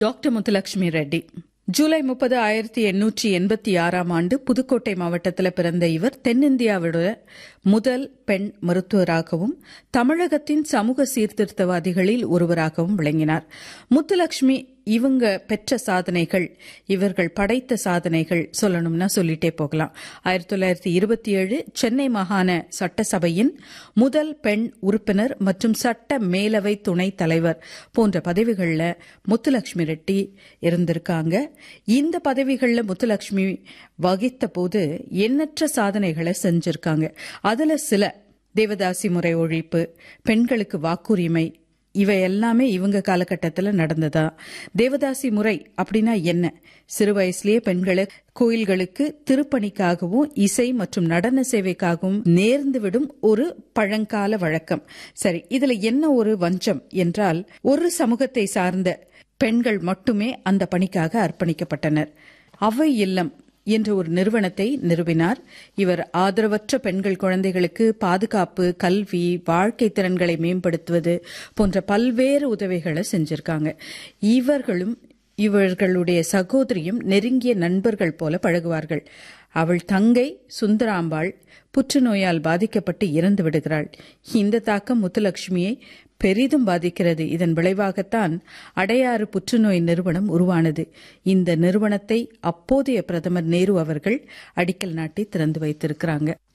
Doctor Muthulakshmi Reddy July 30, 1886 ஆண்டு புதுக்கோட்டை மாவட்டத்தில் பிறந்த இவர் தென்னிந்தியாவோட முதல் பெண் மருத்துவராகவும் தமிழகத்தின் சமூக சீர்திருத்தவாதிகளில் ஒருவராகவும் விளங்கினார். முத்துலட்சுமி இவங்க பெற்ற சாதனைகள், இவர்கள் படைத்த சாதனைகள் சொல்லணும்னா சொல்லிட்டே போகலாம். 1927 சென்னை மாகாண சட்டசபையின் முதல் பெண் உறுப்பினர் மற்றும் சட்ட மேலவை துணைத் தலைவர் போன்ற பதவிகளில் முத்துலட்சுமி ரெட்டி இருந்திருக்காங்க. இந்த பதவிகளில் முத்துலட்சுமி வகித்த போது எண்ணற்ற சாதனைகளை செஞ்சிருக்காங்க. அதுல சில தேவதாசி முறை ஒழிப்பு, பெண்களுக்கு வாக்குரிமை, இவை எல்லாமே இவங்க காலகட்டத்தில் நடந்ததா. தேவதாசி முறை அப்படின்னா என்ன? சிறு வயசுலயே பெண்களை கோயில்களுக்கு திருப்பணிக்காகவும் இசை மற்றும் நடன சேவைக்காகவும் நேர்ந்துவிடும் ஒரு பழங்கால வழக்கம். சரி, இதுல என்ன ஒரு வஞ்சம் என்றால், ஒரு சமூகத்தை சார்ந்த பெண்கள் மட்டுமே அந்த பணிக்காக அர்ப்பணிக்கப்பட்டனர். அவை இல்லம் என்ற ஒரு நிறுவனத்தை நிறுவினார். இவர் ஆதரவற்ற பெண்கள் குழந்தைகளுக்கு பாதுகாப்பு, கல்வி, வாழ்க்கை திறன்களை மேம்படுத்துவது போன்ற பல்வேறு உதவிகளை செஞ்சிருக்காங்க. இவர்களும் இவர்களுடைய சகோதரியும் நெருங்கிய நண்பர்கள் போல பழகுவார்கள். அவள் தங்கை சுந்தராம்பாள் புற்றுநோயால் பாதிக்கப்பட்டு இறந்து விடுகிறாள். இந்த தாக்கம் முத்துலட்சுமியை பெரிதும் பாதிக்கிறது. இதன் விளைவாகத்தான் அடையாறு புற்றுநோய் நிறுவனம் உருவானது. இந்த நிறுவனத்தை அப்போதைய பிரதமர் நேரு அவர்கள் அடிக்கல் நாட்டி திறந்து வைத்திருக்கிறாங்க.